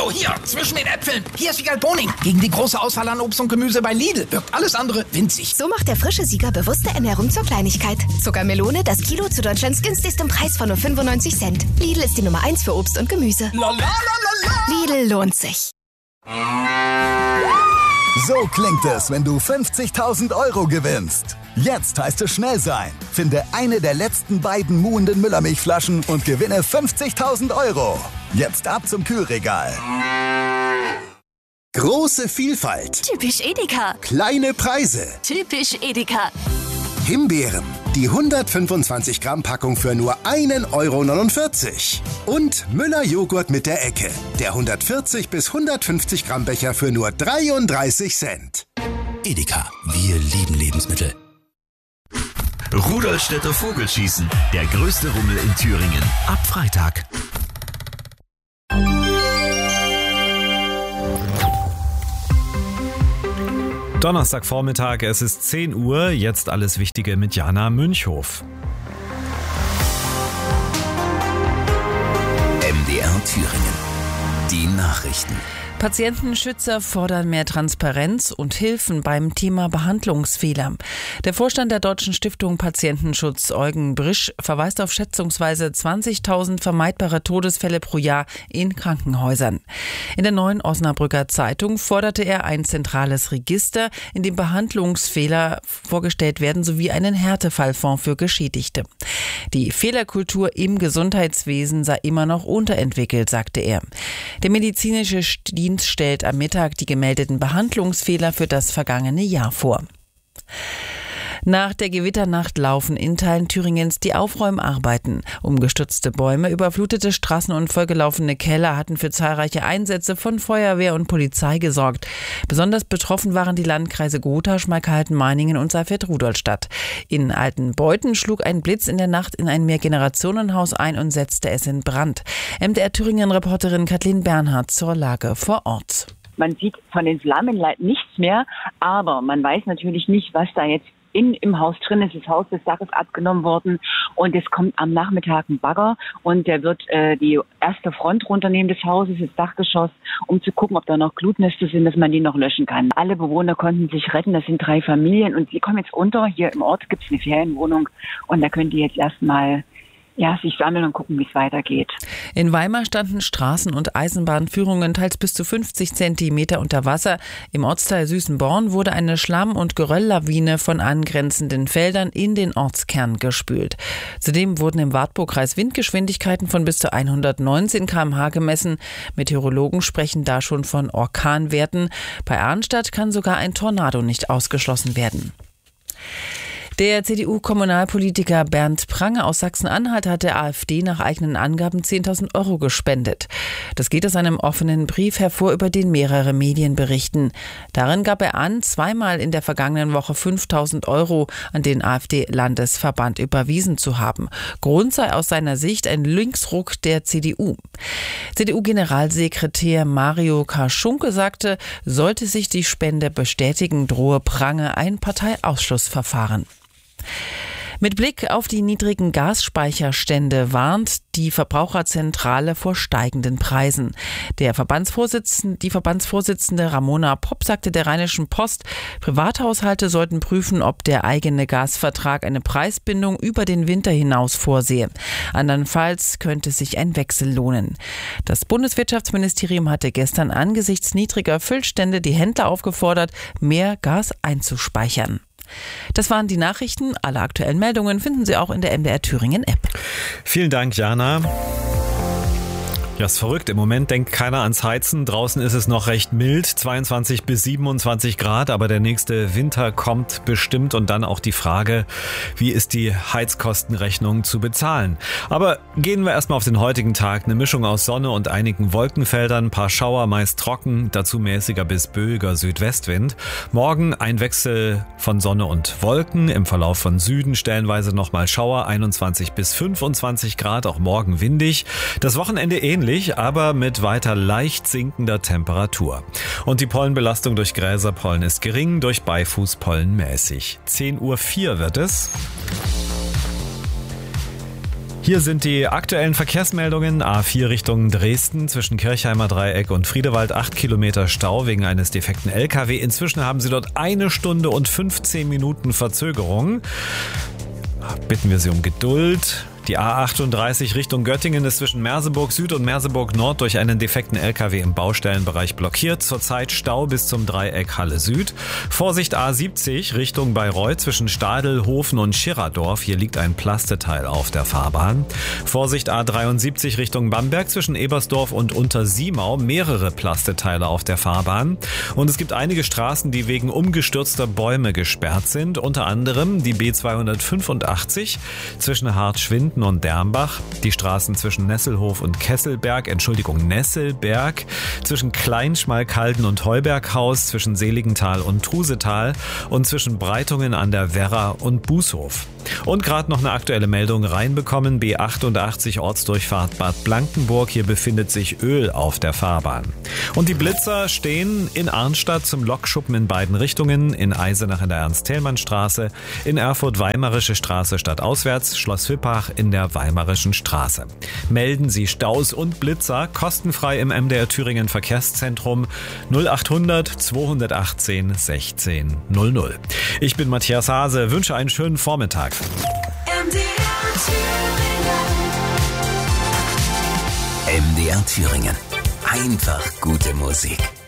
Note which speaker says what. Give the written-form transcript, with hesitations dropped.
Speaker 1: Hallo, hier, zwischen den Äpfeln. Hier ist Wiegald Boning. Gegen die große Auswahl an Obst und Gemüse bei Lidl wirkt alles andere winzig.
Speaker 2: So macht der frische Sieger bewusste Ernährung zur Kleinigkeit. Zuckermelone, das Kilo zu Deutschlands günstigstem Preis von nur 95 Cent. Lidl ist die Nummer 1 für Obst und Gemüse. Lidl lohnt sich.
Speaker 3: So klingt es, wenn du 50.000 € gewinnst. Jetzt heißt es schnell sein. Finde eine der letzten beiden muhenden Müllermilchflaschen und gewinne 50.000 €. Jetzt ab zum Kühlregal.
Speaker 4: Große Vielfalt.
Speaker 2: Typisch Edeka.
Speaker 4: Kleine Preise.
Speaker 2: Typisch Edeka.
Speaker 4: Himbeeren. Die 125 Gramm Packung für nur 1,49 €. Und Müller Joghurt mit der Ecke. Der 140 bis 150 Gramm Becher für nur 33 Cent.
Speaker 5: Edeka. Wir lieben Lebensmittel.
Speaker 6: Rudolstädter Vogelschießen. Der größte Rummel in Thüringen. Ab Freitag.
Speaker 7: Donnerstagvormittag, es ist 10 Uhr, jetzt alles Wichtige mit Jana Münchhof.
Speaker 5: MDR Thüringen. Die Nachrichten.
Speaker 8: Patientenschützer fordern mehr Transparenz und Hilfen beim Thema Behandlungsfehler. Der Vorstand der Deutschen Stiftung Patientenschutz, Eugen Brisch, verweist auf schätzungsweise 20.000 vermeidbare Todesfälle pro Jahr in Krankenhäusern. In der Neuen Osnabrücker Zeitung forderte er ein zentrales Register, in dem Behandlungsfehler vorgestellt werden, sowie einen Härtefallfonds für Geschädigte. Die Fehlerkultur im Gesundheitswesen sei immer noch unterentwickelt, sagte er. Der medizinische Dienst stellt am Mittag die gemeldeten Behandlungsfehler für das vergangene Jahr vor. Nach der Gewitternacht laufen in Teilen Thüringens die Aufräumarbeiten. Umgestürzte Bäume, überflutete Straßen und vollgelaufene Keller hatten für zahlreiche Einsätze von Feuerwehr und Polizei gesorgt. Besonders betroffen waren die Landkreise Gotha, Schmalkalden, Meiningen und Saalfeld-Rudolstadt. In Altenbeuthen schlug ein Blitz in der Nacht in ein Mehrgenerationenhaus ein und setzte es in Brand. MDR Thüringen-Reporterin Kathleen Bernhard zur Lage vor Ort.
Speaker 9: Man sieht von den Flammen nichts mehr, aber man weiß natürlich nicht, was da jetzt im Haus drin ist. Das Haus des Daches abgenommen worden und es kommt am Nachmittag ein Bagger und der wird die erste Front runternehmen des Hauses, das Dachgeschoss, um zu gucken, ob da noch Glutnester sind, dass man die noch löschen kann. Alle Bewohner konnten sich retten, das sind 3 Familien und die kommen jetzt unter. Hier im Ort gibt es eine Ferienwohnung und da können die jetzt erstmal sich sammeln und gucken, wie es weitergeht.
Speaker 8: In Weimar standen Straßen- und Eisenbahnführungen teils bis zu 50 Zentimeter unter Wasser. Im Ortsteil Süßenborn wurde eine Schlamm- und Gerölllawine von angrenzenden Feldern in den Ortskern gespült. Zudem wurden im Wartburgkreis Windgeschwindigkeiten von bis zu 119 km/h gemessen. Meteorologen sprechen da schon von Orkanwerten. Bei Arnstadt kann sogar ein Tornado nicht ausgeschlossen werden. Der CDU-Kommunalpolitiker Bernd Prange aus Sachsen-Anhalt hat der AfD nach eigenen Angaben 10.000 € gespendet. Das geht aus einem offenen Brief hervor, über den mehrere Medien berichten. Darin gab er an, zweimal in der vergangenen Woche 5.000 € an den AfD-Landesverband überwiesen zu haben. Grund sei aus seiner Sicht ein Linksruck der CDU. CDU-Generalsekretär Mario Kaschunke sagte, sollte sich die Spende bestätigen, drohe Prange ein Parteiausschlussverfahren. Mit Blick auf die niedrigen Gasspeicherstände warnt die Verbraucherzentrale vor steigenden Preisen. Die Verbandsvorsitzende Ramona Popp sagte der Rheinischen Post, Privathaushalte sollten prüfen, ob der eigene Gasvertrag eine Preisbindung über den Winter hinaus vorsehe. Andernfalls könnte sich ein Wechsel lohnen. Das Bundeswirtschaftsministerium hatte gestern angesichts niedriger Füllstände die Händler aufgefordert, mehr Gas einzuspeichern. Das waren die Nachrichten. Alle aktuellen Meldungen finden Sie auch in der MDR Thüringen App.
Speaker 7: Vielen Dank, Jana. Ja, ist verrückt. Im Moment denkt keiner ans Heizen. Draußen ist es noch recht mild, 22 bis 27 Grad. Aber der nächste Winter kommt bestimmt und dann auch die Frage, wie ist die Heizkostenrechnung zu bezahlen? Aber gehen wir erstmal auf den heutigen Tag. Eine Mischung aus Sonne und einigen Wolkenfeldern, ein paar Schauer, meist trocken, dazu mäßiger bis böiger Südwestwind. Morgen ein Wechsel von Sonne und Wolken. Im Verlauf von Süden stellenweise nochmal Schauer, 21 bis 25 Grad, auch morgen windig. Das Wochenende ähnlich, aber mit weiter leicht sinkender Temperatur. Und die Pollenbelastung durch Gräserpollen ist gering, durch Beifußpollen mäßig. 10:04 Uhr wird es. Hier sind die aktuellen Verkehrsmeldungen. A4 Richtung Dresden zwischen Kirchheimer Dreieck und Friedewald 8 Kilometer Stau wegen eines defekten LKW. Inzwischen haben Sie dort 1 Stunde und 15 Minuten Verzögerung. Bitten wir Sie um Geduld. Die A38 Richtung Göttingen ist zwischen Merseburg Süd und Merseburg Nord durch einen defekten LKW im Baustellenbereich blockiert. Zurzeit Stau bis zum Dreieck Halle Süd. Vorsicht A70 Richtung Bayreuth zwischen Stadel, Hofen und Schirradorf. Hier liegt ein Plasteteil auf der Fahrbahn. Vorsicht A73 Richtung Bamberg zwischen Ebersdorf und Untersiemau. Mehrere Plasteteile auf der Fahrbahn. Und es gibt einige Straßen, die wegen umgestürzter Bäume gesperrt sind. Unter anderem die B285 zwischen Hartschwinden und Dermbach, die Straßen zwischen Nesselberg und Nesselberg, zwischen Kleinschmalkalden und Heuberghaus, zwischen Seligenthal und Trusetal und zwischen Breitungen an der Werra und Bußhof. Und gerade noch eine aktuelle Meldung reinbekommen, B88 Ortsdurchfahrt Bad Blankenburg, hier befindet sich Öl auf der Fahrbahn. Und die Blitzer stehen in Arnstadt zum Lokschuppen in beiden Richtungen, in Eisenach in der Ernst-Thälmann-Straße, in Erfurt Weimarische Straße stadtauswärts, Schloss Wippach in der Weimarischen Straße. Melden Sie Staus und Blitzer kostenfrei im MDR Thüringen Verkehrszentrum 0800 218 1600. Ich bin Matthias Hase, wünsche einen schönen Vormittag.
Speaker 5: MDR Thüringen. Einfach gute Musik.